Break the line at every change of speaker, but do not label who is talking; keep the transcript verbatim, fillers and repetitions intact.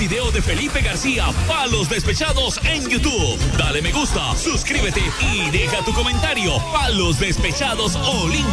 video de Felipe García, Palos Despechados en YouTube. Dale me gusta, suscríbete y deja tu comentario. Palos Despechados Olímpico.